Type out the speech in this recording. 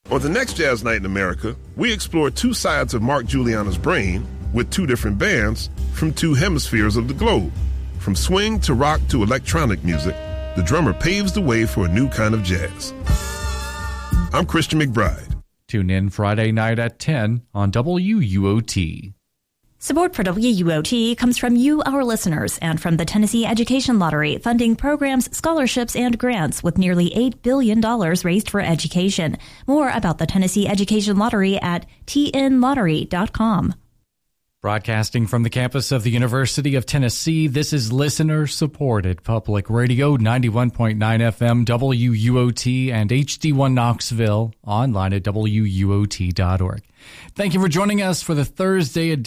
On the next Jazz Night in America, we explore two sides of Mark Giuliano's brain with two different bands from two hemispheres of the globe. From swing to rock to electronic music, the drummer paves the way for a new kind of jazz. I'm Christian McBride. Tune in Friday night at 10 on WUOT. Support for WUOT comes from you, our listeners, and from the Tennessee Education Lottery, funding programs, scholarships, and grants with nearly $8 billion raised for education. More about the Tennessee Education Lottery at tnlottery.com. Broadcasting from the campus of the University of Tennessee, this is listener-supported Public Radio, 91.9 FM, WUOT, and HD1 Knoxville, online at WUOT.org. Thank you for joining us for the Thursday edition